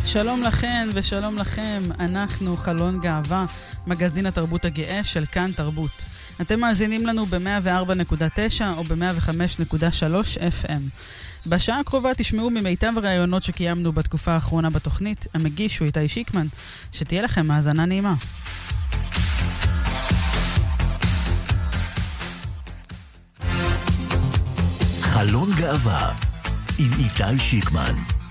שלום לכן ושלום לכם, אנחנו חלון גאווה, מגזין התרבות הגאה של כאן תרבות. אתם מאזינים לנו ב-104.9 או ב-105.3 FM. בשעה הקרובה תשמעו ממיטב הרעיונות שקיימנו בתקופה האחרונה בתוכנית, המגיש הוא איתי שיקמן, שתהיה לכם האזנה נעימה. חלון גאווה עם איתי שיקמן.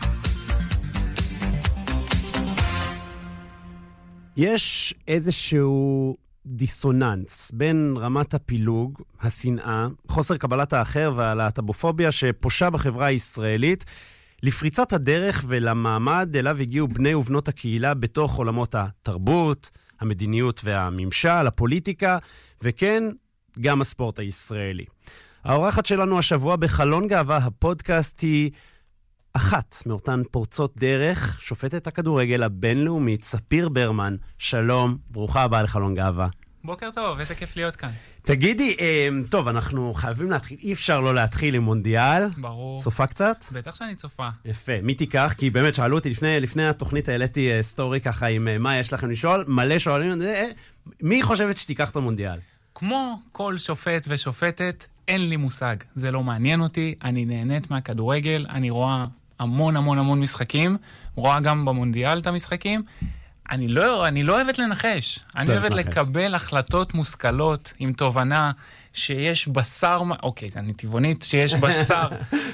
יש איזשהו דיסוננס בין רמת הפילוג, השנאה, חוסר קבלת האחר והלהט"בופוביה שפושה בחברה הישראלית, לפריצת הדרך ולמעמד אליו הגיעו בני ובנות הקהילה בתוך עולמות התרבות, המדיניות והממשל, הפוליטיקה, וכן, גם הספורט הישראלי. האורחת שלנו השבוע בחלון גאווה, הפודקאסט, היא אחת מאותן פורצות דרך, שופטת הכדורגל הבינלאומית, ספיר ברמן. שלום, ברוכה הבאה לחלון גאווה. בוקר טוב, איזה כיף להיות כאן. תגידי, טוב, אנחנו חייבים להתחיל, אי אפשר לא להתחיל עם מונדיאל. ברור. צופה קצת? בטח שאני צופה. יפה, מי תיקח? כי באמת שאלו אותי, לפני התוכנית העליתי סטורי ככה עם מה יש לכם לשאול, מלא שואלים, מי חושבת שתיקח את המונדיאל? כמו כל שופט ושופטת, אין לי מושג. זה לא מעניין אותי, אני נהנית מהכדורגל, אני רואה המון משחקים, רואה גם במונדיאל את המשחקים. אני לא אוהבת לנחש. אני אוהבת לקבל החלטות מושכלות עם תובנה שיש בשר, אוקיי, אני טבעונית, שיש בשר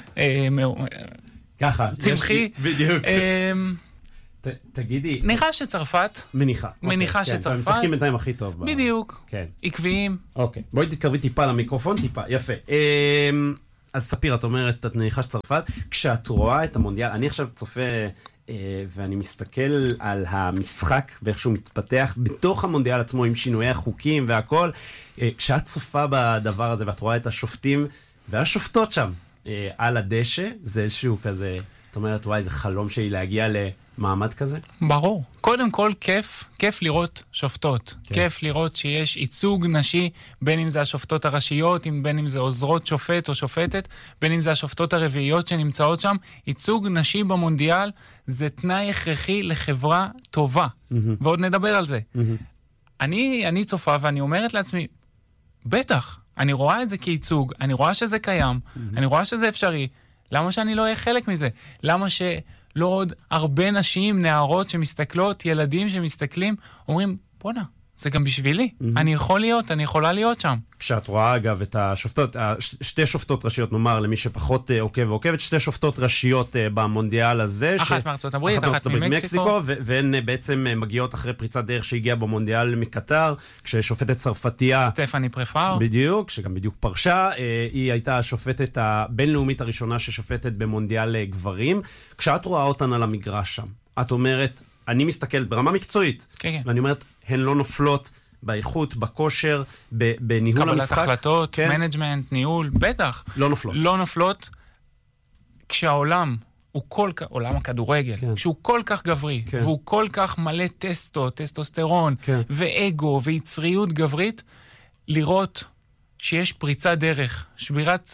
ככה, צמחי. בדיוק. תגידי. מניחה שצרפת. מניחה שצרפת. משחקים בינתיים הכי טוב. בדיוק. עקביים. אוקיי, בואי תתקרבי טיפה למיקרופון, טיפה. יפה. אז ספיר, את אומרת, את מניחה שצרפת. כשאת רואה את המונדיאל, אני עכשיו צופה ואני מסתכל על המשחק ואיך שהוא מתפתח בתוך המונדיאל עצמו עם שינויי החוקים והכל. כשאת צופה בדבר הזה ואת רואה את השופטים והשופטות שם על הדשא, זה איזשהו כזה, את אומרת, וואי, זה חלום שלי להגיע למעמד כזה? ברור. קודם כל, כיף לראות שופטות. כן. כיף לראות שיש ייצוג נשי, בין אם זה השופטות הראשיות, בין אם זה עוזרות שופט או שופטת, בין אם זה השופטות הרביעיות שנמצאות שם. ייצוג נשי במונדיאל זה תנאי הכרחי לחברה טובה. ועוד נדבר על זה. אני צופה ואני אומרת לעצמי, בטח, אני רואה את זה כייצוג, אני רואה שזה קיים, אני רואה שזה אפשרי. למה שאני לא אהיה חלק מזה? למה שלא עוד הרבה נשים, נערות שמסתכלות, ילדים שמסתכלים, אומרים, בוא'נה, זה גם בשבילי. אני יכולה להיות שם. כשאת רואה, אגב, את השופטות, שתי שופטות ראשיות, נאמר, למי שפחות עוקב ועוקבת, שתי שופטות ראשיות במונדיאל הזה. אחת מארצות הברית, אחת ממקסיקו. והן בעצם מגיעות אחרי פריצת דרך שהגיעה במונדיאל מקטר, כששופטת צרפתייה. סטפני פרפאר. בדיוק, שגם בדיוק פרשה. היא הייתה השופטת הבינלאומית הראשונה ששופטת במונדיאל גברים. כשאת רואה אותן על המגרש שם, את אומרת, אני מסתכלת ברמה מקצועית, ואני אומרת, הן לא נופלות באיכות, בכושר, בניהול המשחק. קבלת החלטות, מנג'מנט, ניהול, בטח. לא נופלות. לא נופלות. כשהעולם הוא כל כך, עולם הכדורגל, כשהוא כל כך גברי, והוא כל כך מלא טסטוסטרון, ואגו, ויצריות גברית, לראות שיש פריצת דרך, שבירת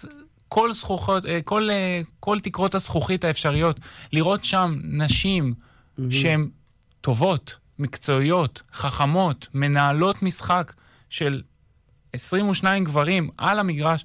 כל תקרות הזכוכית האפשריות, לראות שם נשים שהן טובות, מקצועיות, חכמות, מנהלות משחק של 22 גברים על המגרש,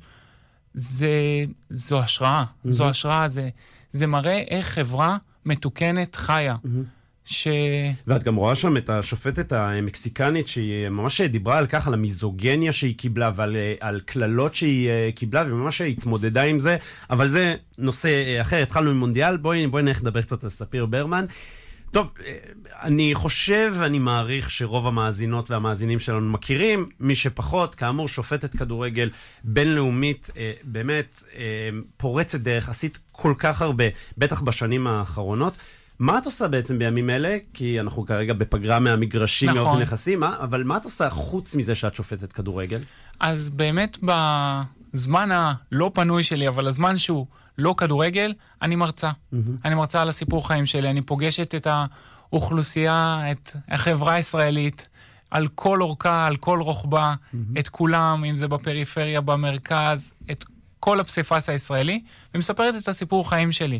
זו השראה. זו השראה, זה מראה איך חברה מתוקנת חיה. ואת גם רואה שם את השופטת המקסיקנית שהיא ממש דיברה על כך, על המיזוגניה שהיא קיבלה ועל כללות שהיא קיבלה, וממש התמודדה עם זה, אבל זה נושא אחר. התחלנו עם מונדיאל, בואי נלך לדבר קצת על ספיר ברמן. טוב, אני חושב ואני מעריך שרוב המאזינות והמאזינים שלנו מכירים, מי שפחות, כאמור, שופטת כדורגל בינלאומית, באמת פורצת דרך, עשית כל כך הרבה, בטח בשנים האחרונות. מה את עושה בעצם בימים אלה? כי אנחנו כרגע בפגרה מהמגרשים, נכון. מאופן יחסי, אבל מה את עושה חוץ מזה שאת שופטת כדורגל? אז באמת בזמן הלא פנוי שלי, אבל הזמן שהוא לא כדורגל, אני מרצה. אני מרצה על הסיפור חיים שלי, אני פוגשת את האוכלוסייה, את החברה הישראלית, על כל אורכה, על כל רוחבה, את כולם, אם זה בפריפריה, במרכז, את כל הפסיפס הישראלי, ומספרת את הסיפור חיים שלי.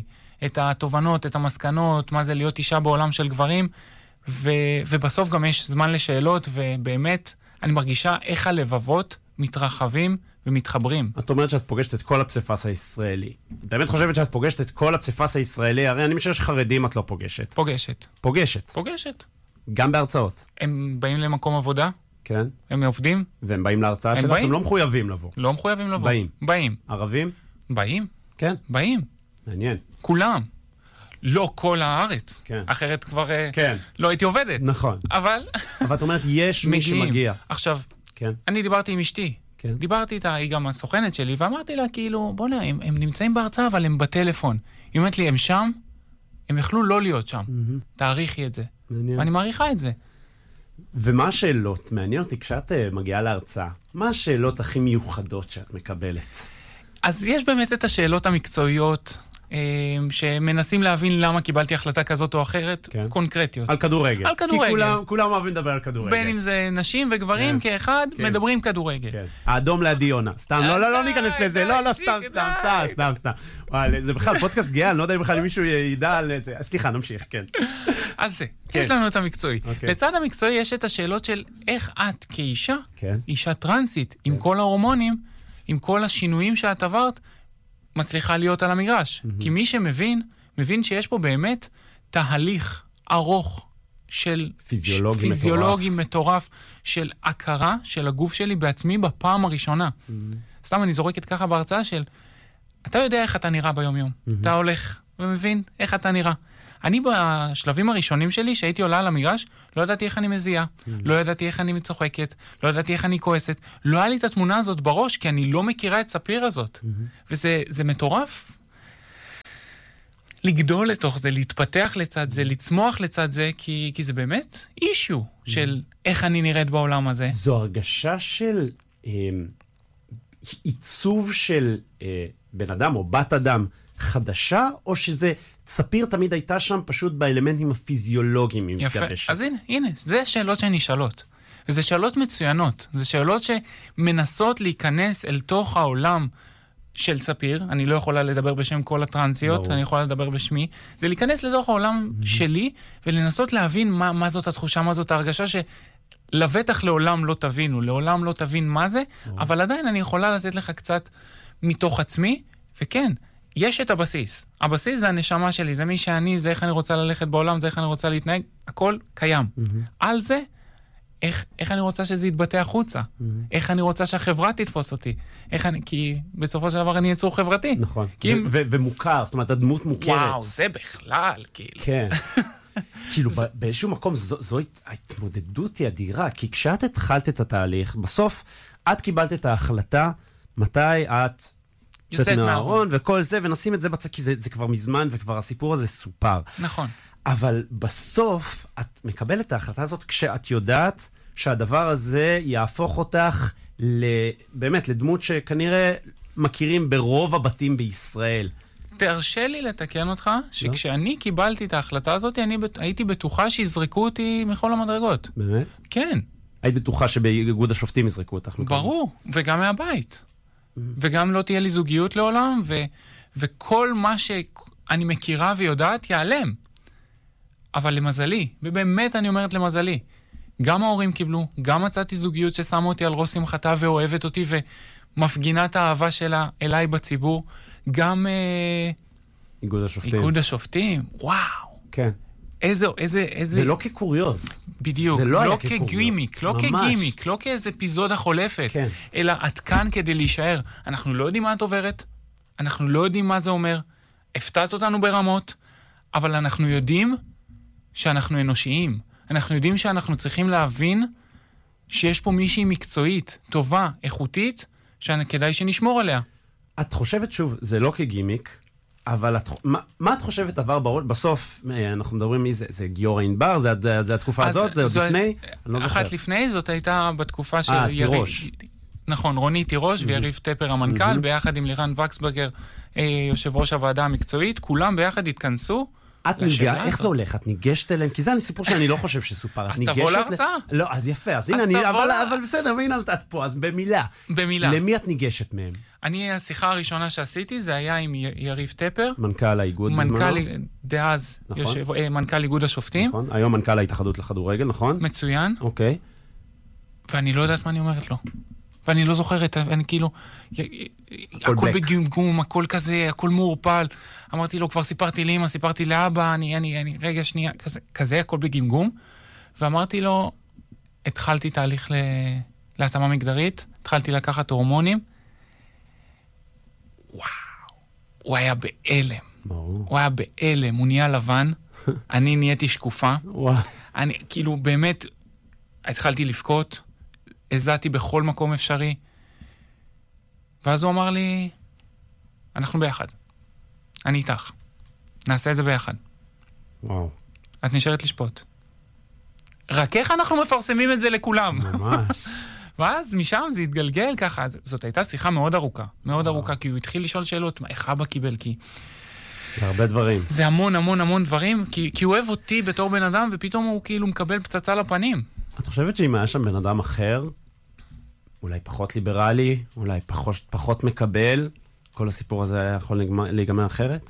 את התובנות, את המסקנות, מה זה להיות אישה בעולם של גברים, ובסוף גם יש זמן לשאלות, ובאמת אני מרגישה איך הלבבות מתרחבים ומתחברים. את אומרת שאת פוגשת את כל הפסיפס הישראלי. את באמת חושבת שאת פוגשת את כל הפסיפס הישראלי? הרי אני משער שחרדים את לא פוגשת. פוגשת. גם בהרצאות. הם באים למקום עבודה? כן. הם עובדים? והם באים להרצאה שלך? הם לא מחויבים לבוא. לא מחויבים לבוא. באים. ערבים? באים. כן. באים. מעניין. כולם. לא כל הארץ. כן. אחרת כבר כן. לא הייתי עובדת. נכון. אבל את אומרת, יש מי שמגיע. עכשיו, כן. אני דיברתי עם אשתי. כן. דיברתי איתה, היא גם הסוכנת שלי, ואמרתי לה, כאילו, בוא נראה, הם נמצאים בהרצאה, אבל הם בטלפון. היא אומרת לי, הם שם, הם יכלו לא להיות שם. תאריכי את זה. מעניין. ואני מעריכה את זה. ומה השאלות? מעניין אותי, כשאת מגיעה להרצאה, מה השאלות הכי מיוחדות שאת מקבלת? אז יש באמת את השאלות המקצועיות, שמנסים להבין למה קיבלתי החלטה כזאת או אחרת, כן. קונקרטיות. על כדורגל. על כדורגל. כי כולם אוהבים לדבר על כדורגל. בין אם זה נשים וגברים כן. כאחד, כן. מדברים כדורגל. כן. האדום לידי יונה. סתם, לא ניכנס לזה. לא, סתם. זה בכלל פודקאסט גאה, אני לא יודע אם בכלל מישהו ידע על זה. סליחה, נמשיך, כן. אז זה, יש לנו את המקצועי. אוקיי. לצד המקצועי יש את השאלות של איך את כאישה, כן. אישה טרנסית, עם כל ההורמונים, עם כל השינויים שאת עברת, מצליחה להיות על המגרש. כי מי שמבין, מבין שיש פה באמת תהליך ארוך של פיזיולוגי מטורף, של הכרה של הגוף שלי בעצמי בפעם הראשונה. סתם אני זורקת ככה בהרצאה של, אתה יודע איך אתה נראה ביום יום. אתה הולך ומבין איך אתה נראה. אני בשלבים הראשונים שלי, שהייתי עולה על המגרש, לא ידעתי איך אני מזיעה, לא ידעתי איך אני מצוחקת, לא ידעתי איך אני כועסת. לא היה לי את התמונה הזאת בראש, כי אני לא מכירה את ספיר הזאת. וזה מטורף. לגדול לתוך זה, להתפתח לצד זה, לצמוח לצד זה, כי זה באמת אישו של איך אני נראית בעולם הזה. זו הרגשה של עיצוב של בן אדם או בת אדם חדשה, או שזה ספיר תמיד הייתה שם פשוט באלמנטים הפיזיולוגיים היא מתגבשת? אז הנה, זה שאלות שנשאלות. וזה שאלות מצוינות. זה שאלות שמנסות להיכנס אל תוך העולם של ספיר. אני לא יכולה לדבר בשם כל הטרנסיות, ברור. אני יכולה לדבר בשמי. זה להיכנס לתוך העולם שלי, ולנסות להבין מה זאת התחושה, מה זאת ההרגשה שלבטח לעולם לא תבינו, לעולם לא תבין מה זה, אבל עדיין אני יכולה לתת לך קצת מתוך עצמי, וכן, יש את הבסיס. הבסיס זה הנשמה שלי, זה מי שאני, זה איך אני רוצה ללכת בעולם, זה איך אני רוצה להתנהג, הכל קיים. על זה, איך אני רוצה שזה יתבטא החוצה? איך אני רוצה שהחברה תתפוס אותי? כי בסופו של דבר אני יצור חברתי. נכון. ומוכר, זאת אומרת, הדמות מוכרת. וואו, זה בכלל, כאילו. כן. כאילו, באיזשהו מקום, זו ההתמודדות היא אדירה, כי כשאת התחלת את התהליך, בסוף את קיבלת את ההחלטה, מתי את יוצאת מהארון וכל זה, ונשים את זה בצד, כי זה כבר מזמן, וכבר הסיפור הזה סופר. נכון. אבל בסוף, את מקבלת את ההחלטה הזאת כשאת יודעת שהדבר הזה יהפוך אותך באמת לדמות שכנראה מכירים ברוב הבתים בישראל. תרשה לי לתקן אותך, שכשאני קיבלתי את ההחלטה הזאת, אני הייתי בטוחה שיזרקו אותי מכל המדרגות. באמת? כן. היית בטוחה שבאיגוד השופטים יזרקו אותך? ברור, וגם מהבית. וגם לא תהיה לי זוגיות לעולם, וכל מה שאני מכירה ויודעת ייעלם. אבל למזלי, ובאמת אני אומרת למזלי, גם ההורים קיבלו, גם מצאתי זוגיות ששמה אותי על ראש שמחתה ואוהבת אותי ומפגינה את האהבה שלה אליי בציבור, גם איגוד השופטים. איגוד השופטים, וואו. כן. איזה... זה לא כקוריוז. בדיוק. זה לא כגימיק, לא כגימיק, לא כאיזה אפיזודה חולפת, כן. אלא את כאן כדי להישאר. אנחנו לא יודעים מה את עוברת, אנחנו לא יודעים מה זה אומר, הפתעת אותנו ברמות, אבל אנחנו יודעים שאנחנו אנושיים. אנחנו יודעים שאנחנו צריכים להבין שיש פה מישהי מקצועית, טובה, איכותית, שכדאי שנשמור עליה. את חושבת, שוב, זה לא כגימיק, אבל מה את חושבת עבר בראש? בסוף, אנחנו מדברים מי זה? זה גיורא ענבר? זה התקופה הזאת? זה עוד לפני? אני לא זוכר. אחת לפני, זאת הייתה בתקופה של תירוש. נכון, רוני תירוש ויריב טפר המנכ"ל, ביחד עם לירן וקסברגר, יושב ראש הוועדה המקצועית, כולם ביחד התכנסו איך זה הולך? את ניגשת אליהם? כי זה סיפור שאני לא חושב שסופר. אז תבוא להרצאה. לא, אז יפה. אז הנה, אבל בסדר, והנה את פה, אז במילה. במילה. למי את ניגשת מהם? השיחה הראשונה שעשיתי, זה היה עם יריב טפר. מנכ"ל האיגוד בזמנו. מנכ"ל דאז, מנכ"ל איגוד השופטים. נכון, היום מנכ"ל ההתאחדות לכדורגל, נכון? מצוין. אוקיי. ואני לא יודעת מה אני אומרת לו. ואני לא זוכרת, אני כאילו, הכל בגמגום, הכל כזה, הכל מעורפל. אמרתי לו, כבר סיפרתי לאמא, סיפרתי לאבא, רגע שנייה, כזה, הכל בגמגום. ואמרתי לו, התחלתי תהליך להתאמה מגדרית, התחלתי לקחת הורמונים. וואו, הוא היה באלם. הוא היה באלם, הוא נהיה לבן, אני נהייתי שקופה. אני, כאילו, באמת, התחלתי לבכות, הזעתי בכל מקום אפשרי, ואז הוא אמר לי, אנחנו ביחד. אני איתך. נעשה את זה ביחד. וואו. את נשארת לשפוט. רק איך אנחנו מפרסמים את זה לכולם? ממש. ואז משם זה התגלגל ככה. זאת הייתה שיחה מאוד ארוכה. מאוד ארוכה, כי הוא התחיל לשאול שאלות, איך אבא קיבל, כי... הרבה דברים. זה המון המון המון דברים, כי הוא אוהב אותי בתור בן אדם, ופתאום הוא כאילו מקבל פצצה לפנים. את חושבת שאם היה שם בן אדם אחר, אולי פחות ליברלי, אולי פחות מקבל, כל הסיפור הזה היה יכול להיגמר אחרת?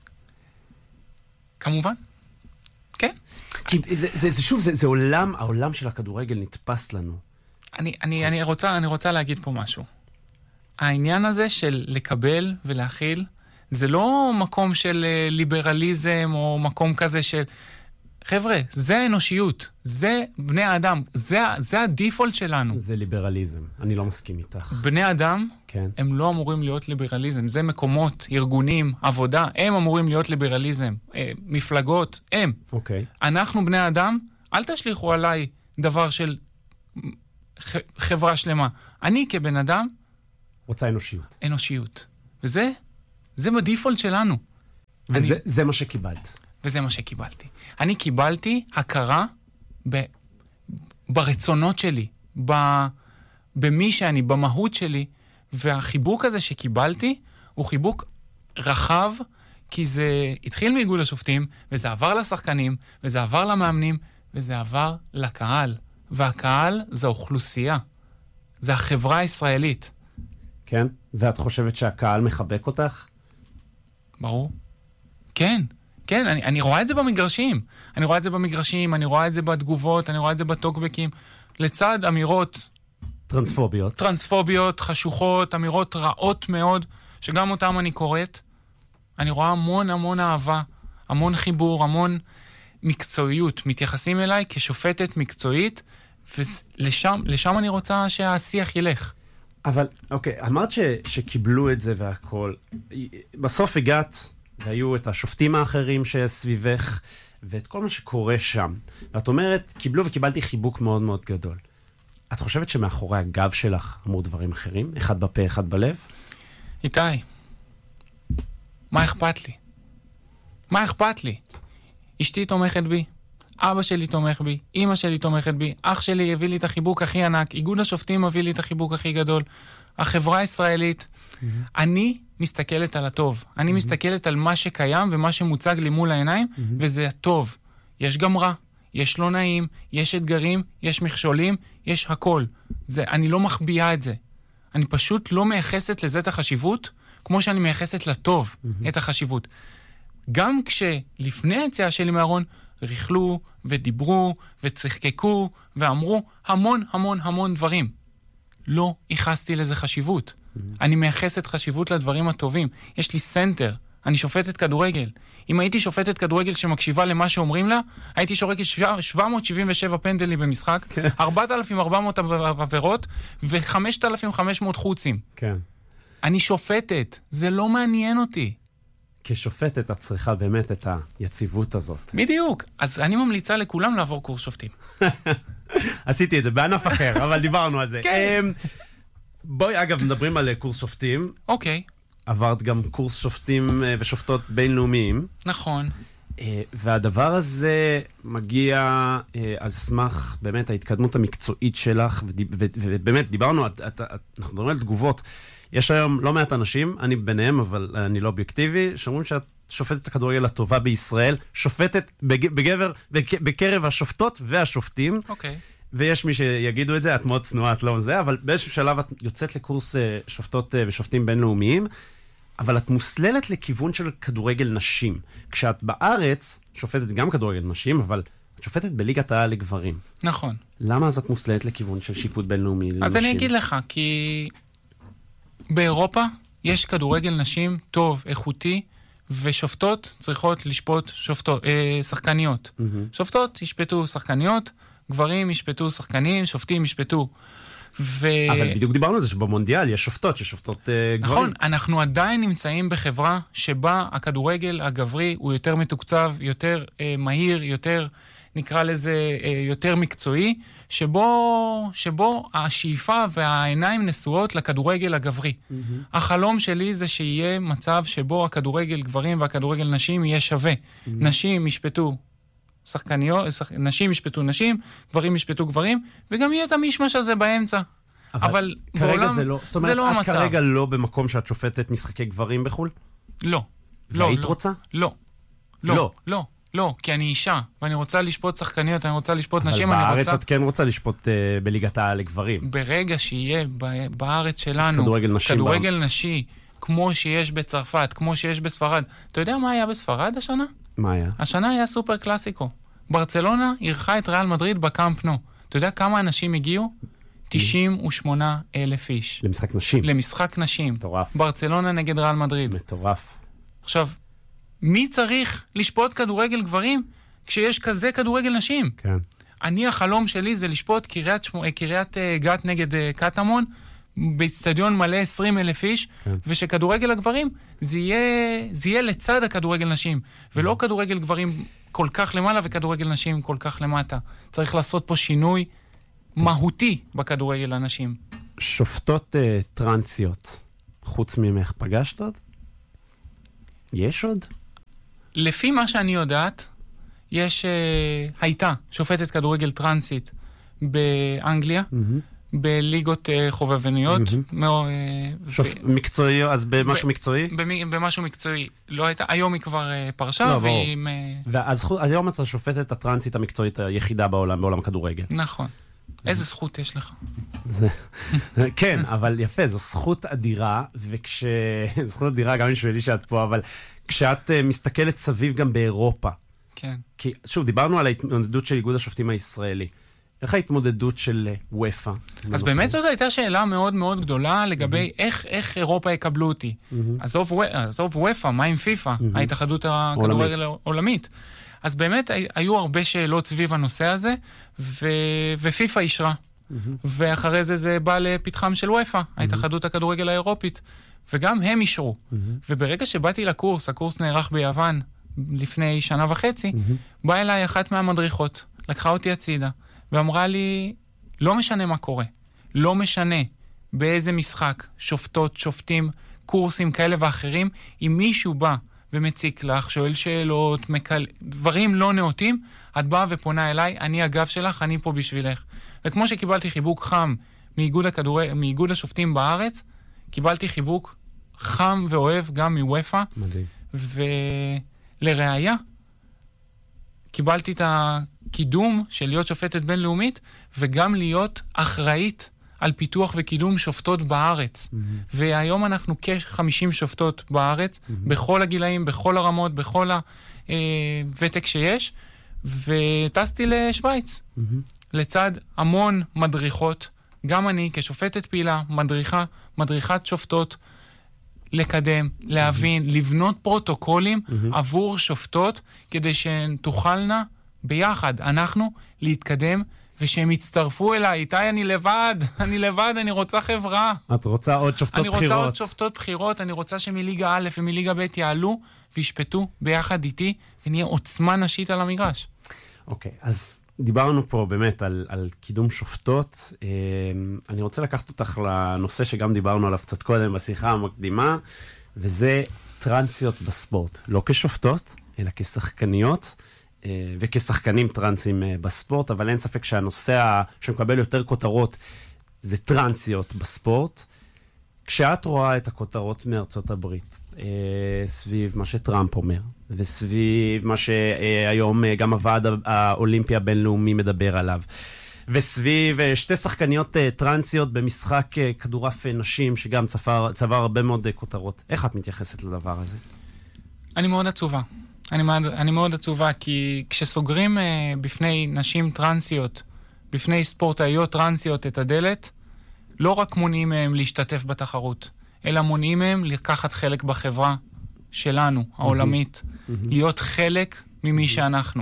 כמובן. כן. כי זה שוב, זה עולם, העולם של הכדורגל נתפס לנו. אני רוצה להגיד פה משהו. העניין הזה של לקבל ולהכיל, זה לא מקום של ליברליזם או מקום כזה של... חבר'ה, זה האנושיות, זה בני האדם, זה הדיפולט שלנו. זה ליברליזם, אני לא מסכים איתך. בני אדם, כן. הם לא אמורים להיות ליברליזם, זה מקומות, ארגונים, עבודה, הם אמורים להיות ליברליזם, מפלגות, הם. אוקיי. אנחנו בני האדם, אל תשליחו עליי דבר של חברה שלמה. אני כבן אדם... רוצה אנושיות. אנושיות. וזה בדיפולט שלנו. וזה מה שקיבלת. וזה מה שקיבלתי. אני קיבלתי הכרה ברצונות שלי, במי שאני, במהות שלי, והחיבוק הזה שקיבלתי הוא חיבוק רחב, כי זה התחיל מאיגוד השופטים, וזה עבר לשחקנים, וזה עבר למאמנים, וזה עבר לקהל. והקהל זה אוכלוסייה. זה החברה הישראלית. כן? ואת חושבת שהקהל מחבק אותך? ברור. כן. כן, אני רואה את זה במגרשים. אני רואה את זה בתגובות, אני רואה את זה בטוקבקים. לצד אמירות... טרנספוביות, חשוכות, אמירות רעות מאוד, שגם אותם אני קוראת. אני רואה המון המון אהבה, המון חיבור, המון מקצועיות. מתייחסים אליי כשופטת מקצועית, ולשם אני רוצה שהשיח ילך. אבל, אוקיי, אמרת שקיבלו את זה והכל. בסוף הגעת... והיו את השופטים האחרים שסביבך, ואת כל מה שקורה שם. ואת אומרת, קיבלו וקיבלתי חיבוק מאוד מאוד גדול. את חושבת שמאחורי הגב שלך אמרו דברים אחרים? אחד בפה, אחד בלב? איתי, מה אכפת לי? מה אכפת לי? אשתי תומכת בי, אבא שלי תומך בי, אמא שלי תומכת בי, אח שלי הביא לי את החיבוק הכי ענק, איגוד השופטים הביא לי את החיבוק הכי גדול, החברה הישראלית, אני מסתכלת על הטוב. אני מסתכלת על מה שקיים ומה שמוצג לי מול העיניים, וזה טוב. יש גם רע, יש לא נעים, יש אתגרים, יש מכשולים, יש הכל. אני לא מחביאה את זה. אני פשוט לא מייחסת לזה את החשיבות, כמו שאני מייחסת לטוב את החשיבות. גם כשלפני היציאה שלי מהארון, ריחלו ודיברו וצחקקו ואמרו המון המון המון דברים. לא ייחסתי לזה חשיבות. אני מייחסת חשיבות לדברים הטובים. יש לי סנטר, אני שופטת כדורגל. אם הייתי שופטת כדורגל שמקשיבה למה שאומרים לה, הייתי שורקת 777 פנדלים במשחק, 4,400 עבירות ו5,500 חוצים. כן. אני שופטת, זה לא מעניין אותי. כשופטת את צריכה באמת את היציבות הזאת. בדיוק. אז אני ממליצה לכולם לעבור קורס שופטים. עשיתי את זה בענף אחר, אבל דיברנו על זה. כן. בואי, אגב, מדברים על קורס שופטים. אוקיי. עברת גם קורס שופטים ושופטות בינלאומיים. נכון. והדבר הזה מגיע על סמך באמת ההתקדמות המקצועית שלך, ובאמת דיברנו, אנחנו מדברים על תגובות. יש היום לא מעט אנשים, אני ביניהם, אבל אני לא אובייקטיבי, שאומרים שאת שופטת הכדורגל הטובה בישראל, שופטת בקרב השופטות והשופטים. אוקיי. ויש מי שיגידו את זה, את מאוד צנועה, את לא זה, אבל באיזשהו שלב את יוצאת לקורס שופטות ושופטים בינלאומיים, אבל את מוסללת לכיוון של כדורגל נשים. כשאת בארץ, שופטת גם כדורגל נשים, אבל את שופטת בליגת העל לגברים. נכון. למה אז את מוסללת לכיוון של שיפוט בינלאומי לנשים? אז אני אגיד לך, כי באירופה יש כדורגל נשים טוב, איכותי, ושופטות צריכות לשפוט שחקניות. שופטות ישפטו שחקניות, גברים ישפטו שחקנים, שופטים ישפטו. אבל בדיוק דיברנו על זה שבמונדיאל יש שופטות ששופטות גברים. נכון, אנחנו עדיין נמצאים בחברה שבה הכדורגל הגברי הוא יותר מתוקצב, יותר מהיר, יותר, נקרא לזה, יותר מקצועי, שבו השאיפה והעיניים נשואות לכדורגל הגברי. החלום שלי זה שיהיה מצב שבו הכדורגל גברים והכדורגל נשים יהיה שווה. נשים ישפטו שחקניות, נשים ישפטו נשים, גברים ישפטו גברים, וגם יהיה את המשמש הזה באמצע. אבל בעולם זה לא המצב. זאת אומרת, את כרגע לא במקום שאת שופטת משחקי גברים בחול? לא. והיית רוצה? לא. לא, כי אני אישה, ואני רוצה לשפוט שחקניות, אני רוצה לשפוט נשים, אבל בארץ את כן רוצה לשפוט בליגת העל לגברים. ברגע שיהיה בארץ שלנו כדורגל נשי, כמו שיש בצרפת, כמו שיש בספרד. אתה יודע מה היה בספרד השנה? מה היה? השנה היה סופר קלאסיקו. ברצלונה אירחה את ריאל מדריד בקאמפ נו. אתה יודע כמה אנשים הגיעו? 98,000 איש. למשחק נשים. למשחק נשים. מטורף. ברצלונה נגד ריאל מדריד. מטורף. עכשיו, מי צריך לשפוט כדורגל גברים כשיש כזה כדורגל נשים? כן. החלום שלי זה לשפוט קריית גת נגד קטמון, באצטדיון מלא 20,000 איש, כן. ושכדורגל הגברים זה יהיה לצד הכדורגל נשים, ולא כדורגל גברים כל כך למעלה וכדורגל נשים כל כך למטה. צריך לעשות פה שינוי מהותי בכדורגל הנשים. שופטות טרנסיות, חוץ ממך פגשת עוד? יש עוד? לפי מה שאני יודעת, הייתה שופטת כדורגל טרנסית באנגליה, בליגות חובבניות. מקצועי, אז במשהו מקצועי? במשהו מקצועי. לא הייתה, היום היא כבר פרשה, ואז היום אתה שופטת הטרנסית המקצועית היחידה בעולם הכדורגל. נכון. איזה זכות יש לך? כן, אבל יפה, זו זכות אדירה, זכות אדירה גם בשבילי שאת פה, אבל כשאת מסתכלת סביב גם באירופה, כן. כי שוב, דיברנו על ההתמודדות של איגוד השופטים הישראלי. איך ההתמודדות של וופא? אז באמת זאת הייתה שאלה מאוד מאוד גדולה לגבי איך אירופה יקבלו אותי. עזוב וופא, מה עם פיפא, ההתאחדות הכדורגל העולמית. אז באמת היו הרבה שאלות סביב הנושא הזה, ופיפא אישרה. ואחרי זה בא לפתחם של וופא, ההתאחדות הכדורגל האירופית. וגם הם אישרו. וברגע שבאתי לקורס, הקורס נערך ביוון לפני 1.5 שנה, באה אליי אחת מהמדריכות, לקחה אותי הצידה, ואמרה לי, לא משנה מה קורה, לא משנה באיזה משחק, שופטות, שופטים, קורסים כאלה ואחרים, אם מישהו בא ומציק לך, שואל שאלות, דברים לא נאותים, את באה ופונה אליי, אני הגב שלך, אני פה בשבילך. וכמו שקיבלתי חיבוק חם מאיגוד השופטים בארץ, קיבלתי חיבוק חם ואוהב גם מוופא. מדהים. ולראיה, קיבלתי את הקידום של להיות שופטת בינלאומית, וגם להיות אחראית על פיתוח וקידום שופטות בארץ. והיום אנחנו כ-50 שופטות בארץ, בכל הגילאים, בכל הרמות, בכל הוותק שיש, וטסתי לשוויץ. לצד המון מדריכות, גם אני כשופטת פעילה, מדריכת שופטות, לקדם, להבין, לבנות פרוטוקולים עבור שופטות, כדי שהן תוכלנה ביחד, אנחנו, להתקדם, ושהם יצטרפו אליי. איתי, אני לבד, אני רוצה חברה. את רוצה עוד שופטות בחירות. אני רוצה עוד שופטות בחירות, אני רוצה שמליגה א' ומליגה ב' יעלו, וישפטו ביחד איתי, ונהיה עוצמה נשית על המגרש. אוקיי, אז דיברנו פה באמת על קידום שופטות. אני רוצה לקחת אותך לנושא שגם דיברנו עליו קצת קודם בשיחה המקדימה, וזה טרנסיות בספורט. לא כשופטות, אלא כשחקניות, וכשחקנים טרנסים בספורט, אבל אין ספק שהנושא שמקבל יותר כותרות זה טרנסיות בספורט. כשאת רואה את הכותרות מארצות הברית, סביב מה שטראמפ אומר, וסביב מה שהיום גם הוועד האולימפי הבינלאומי מדבר עליו, וסביב שתי שחקניות טרנסיות במשחק כדורעף נשים, שגם צבר הרבה מאוד כותרות. איך את מתייחסת לדבר הזה? אני מאוד עצובה. אני מאוד עצובה, כי כשסוגרים בפני נשים טרנסיות, בפני ספורטאיות טרנסיות את הדלת, לא רק מונעים מהם להשתתף בתחרות, אלא מונעים מהם לקחת חלק בחברה שלנו, העולמית, להיות חלק ממי שאנחנו.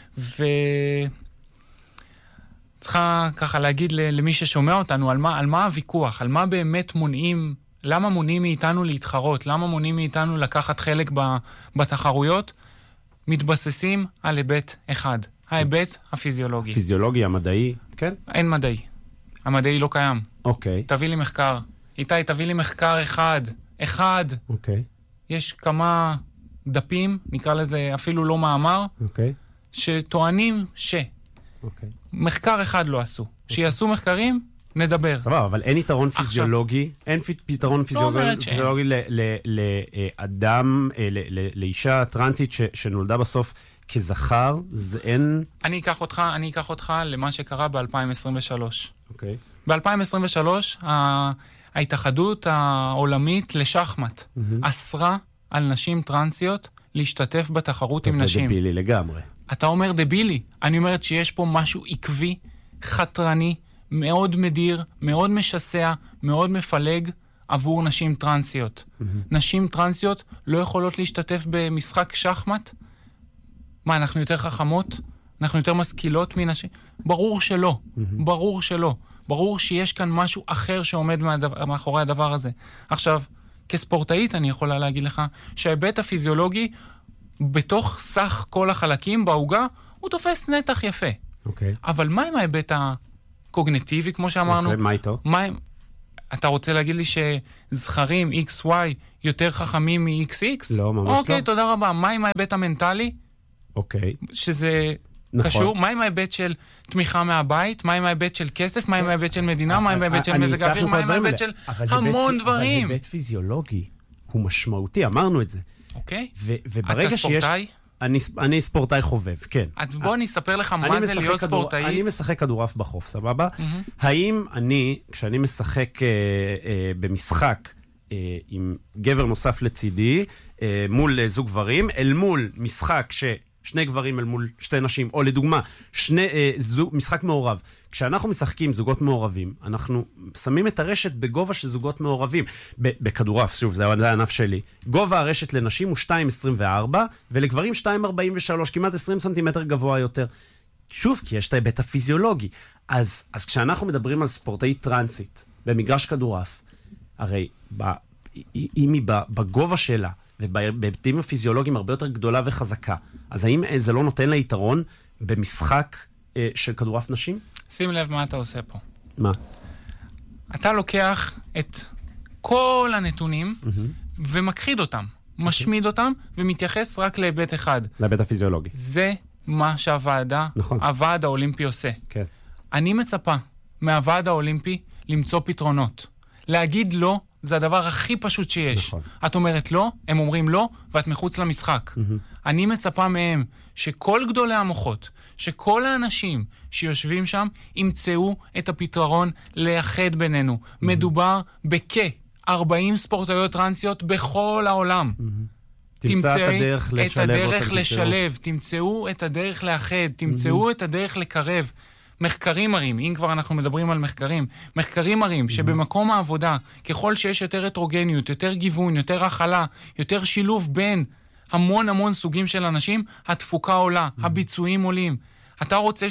צריכה ככה להגיד למי ששומע אותנו על מה הוויכוח, על מה באמת מונעים, למה מונעים מאיתנו להתחרות, למה מונעים מאיתנו לקחת חלק בתחרויות, מתבססים על היבט אחד, ההיבט הפיזיולוגי. פיזיולוגי, המדעי, כן? אין מדעי. המדעי לא קיים. אוקיי. תביא לי מחקר. איתי, תביא לי מחקר אחד. אוקיי. יש כמה דפים, נקרא לזה אפילו לא מאמר, אוקיי. שטוענים אוקיי. מחקר אחד לא עשו. שיעשו מחקרים, נדבר. סבבה, אבל אין יתרון פיזיולוגי, אין פתרון פיזיולוגי לאדם, לאישה טרנסית שנולדה בסוף כזכר, זה אין... אני אקח אותך למה שקרה ב-2023. אוקיי. ב-2023, ההתאחדות העולמית לשחמט אסרה על נשים טרנסיות להשתתף בתחרות עם נשים. זה דבילי לגמרי. אתה אומר דבילי. אני אומרת שיש פה משהו עקבי, חתרני, מאוד מדיר, מאוד משסע, מאוד מפלג עבור נשים טרנסיות. נשים טרנסיות לא יכולות להשתתף במשחק שחמט? מה, אנחנו יותר חכמות? אנחנו יותר משכילות מנשים? ברור שלא. ברור שלא. ברור שיש כאן משהו אחר שעומד מאחורי הדבר הזה. עכשיו, כספורטאית אני יכולה להגיד לך שההיבט הפיזיולוגי בתוך סך כל החלקים בעוגה הוא תופס נתח יפה. אוקיי. אבל מה עם ההיבט הקוגניטיבי, כמו שאמרנו? אוקיי, מה איתו? אתה רוצה להגיד לי שזכרים XY יותר חכמים מ-XX? לא, ממש לא. אוקיי, תודה רבה. מה עם ההיבט המנטלי? אוקיי. שזה קשור? מה עם ההיבט של תמיכה מהבית? מה עם ההיבט של כסף? מה עם ההיבט של מדינה? מה עם ההיבט של מזג האוויר? מה עם ההיבט של המון דברים? אבל היבט פיזיולוגי הוא משמעותי, אמרנו את זה. אוקיי. וברגע שיש... אתה ספורטאי? אני ספורטאי חובב, כן. בוא אני אספר לך מה זה להיות ספורטאית. אני משחק כדורעף בחוף, סבבה? האם כשאני משחק במשחק עם גבר נוסף לצידי, מול זוג גברים, אל מול משחק שני גברים אל מול שתי נשים, או לדוגמה, משחק מעורב. כשאנחנו משחקים זוגות מעורבים, אנחנו שמים את הרשת בגובה של זוגות מעורבים. בכדורעף, שוב, זה הענף שלי. גובה הרשת לנשים הוא 2.24, ולגברים 2.43, כמעט 20 סנטימטר גבוה יותר. שוב, כי יש את ההיבט הפיזיולוגי. אז כשאנחנו מדברים על ספורטאית טרנסית, במגרש כדורעף, הרי אם היא בגובה שלה, ובהיבטים הפיזיולוגיים הרבה יותר גדולה וחזקה, אז האם זה לא נותן לה יתרון במשחק של כדורעף נשים? שים לב מה אתה עושה פה. מה? אתה לוקח את כל הנתונים ומכחיד אותם, משמיד אותם ומתייחס רק להיבט אחד. להיבט הפיזיולוגי. זה מה שהוועדה, נכון. הוועד האולימפי עושה. כן. אני מצפה מהוועד האולימפי למצוא פתרונות. להגיד לא, זה הדבר הכי פשוט שיש. נכון. את אומרת לא, הם אומרים לא, ואת מחוץ למשחק. אני מצפה מהם שכל גדולי המוחות, שכל האנשים שיושבים שם, ימצאו את הפתרון לאחד בינינו. מדובר בכ-40 ספורטאיות טרנסיות בכל העולם. תמצא את הדרך לשלב, תמצאו את הדרך לאחד, תמצאו את הדרך לקרב. מחקרים מראים, אם כבר אנחנו מדברים על מחקרים מראים שבמקום העבודה, ככל שיש יותר הטרוגניות, יותר גיוון, יותר הכלה, יותר שילוב בין המון סוגים של אנשים, התפוקה עולה, הביצועים עולים. אתה רוצה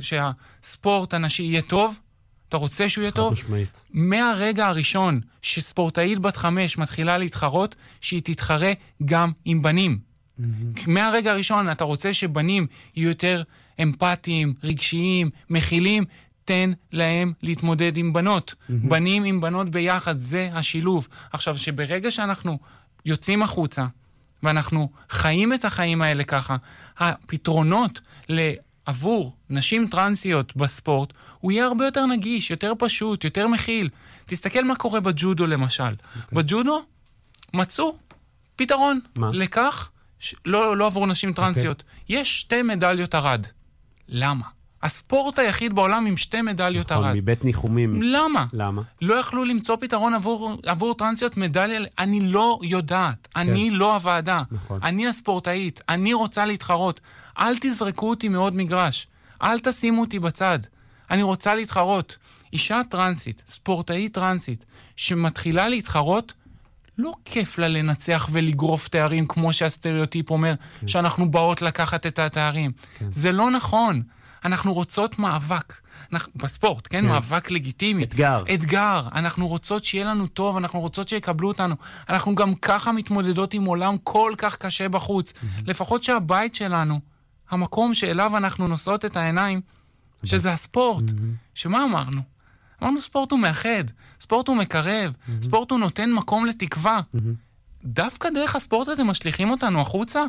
שהספורט הנשי יהיה טוב? אתה רוצה שהוא יהיה טוב? משמעית. מהרגע הראשון שספורטאית בת 5 מתחילה להתחרות, שהיא תתחרה גם עם בנים. מהרגע הראשון אתה רוצה שבנים יהיו יותר אמפתיים, רגשיים, מכילים, תן להם להתמודד עם בנות. בנים עם בנות ביחד, זה השילוב. עכשיו, שברגע שאנחנו יוצאים החוצה, ואנחנו חיים את החיים האלה ככה, הפתרונות עבור נשים טרנסיות בספורט, הוא יהיה הרבה יותר נגיש, יותר פשוט, יותר מכיל. תסתכל מה קורה בג'ודו למשל. בג'ודו מצאו פתרון לכך, לא עבור נשים טרנסיות. יש 2 מדליות ארד. למה? הספורט היחיד בעולם עם 2 מדליות ארד. מבית ניחומים. למה? למה? לא יכלו למצוא פתרון עבור טרנסיות מדליה. אני לא יודעת. אני לא הוועדה. אני הספורטאית. אני רוצה להתחרות. אל תזרקו אותי מאוד מגרש. אל תשימו אותי בצד. אני רוצה להתחרות. אישה טרנסית, ספורטאית טרנסית, שמתחילה להתחרות, לא כיף לה לנצח ולגרוף תארים, כמו שהסטריאוטיפ אומר, שאנחנו באות לקחת את התארים. זה לא נכון. אנחנו רוצות מאבק. בספורט, כן? מאבק לגיטימי. אתגר. אנחנו רוצות שיהיה לנו טוב, אנחנו רוצות שיקבלו אותנו. אנחנו גם ככה מתמודדות עם עולם כל כך קשה בחוץ. לפחות שהבית שלנו, המקום שאליו אנחנו נושאות את העיניים, שזה הספורט. שמה אמרנו? אמרנו ספורט הוא מאחד, ספורט הוא מקרב, ספורט הוא נותן מקום לתקווה. דווקא דרך הספורט אתם משליחים אותנו החוצה?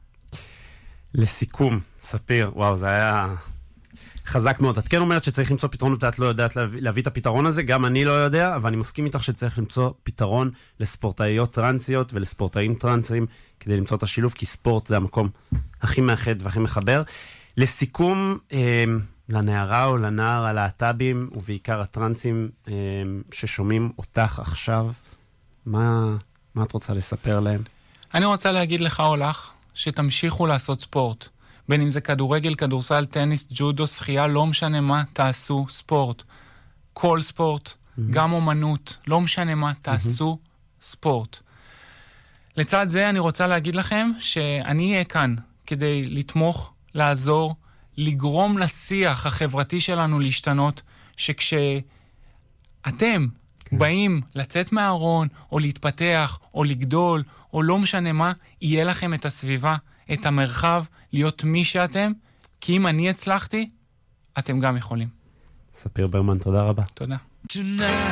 לסיכום, ספיר, וואו, זה היה חזק מאוד. את כן אומרת שצריך למצוא פתרונות, את לא יודעת להביא את הפתרון הזה, גם אני לא יודע, אבל אני מסכים איתך שצריך למצוא פתרון לספורטאיות טרנסיות ולספורטאים טרנסים, כדי למצוא את השילוב, כי ספורט זה המקום הכי מאחד והכי מחבר. לסיכום, לנערה או לנער הלהט"בים, ובעיקר הטרנסים ששומעים אותך עכשיו, מה את רוצה לספר להם? אני רוצה להגיד לך או לך, שתמשיכו לעשות ספורט. בין אם זה כדורגל, כדורסל, טניס, ג'ודו, שחייה, לא משנה מה, תעשו ספורט. כל ספורט, גם אומנות, לא משנה מה, תעשו ספורט. לצד זה אני רוצה להגיד לכם שאני אהיה כאן כדי לתמוך, לעזור, לגרום לשיח החברתי שלנו להשתנות, שכשאתם באים לצאת מהארון, או להתפתח, או לגדול, או לא משנה מה, יהיה לכם את הסביבה, את המרחב, להיות מי שאתם, כי אם אני הצלחתי, אתם גם יכולים. ספיר ברמן, תודה רבה. תודה.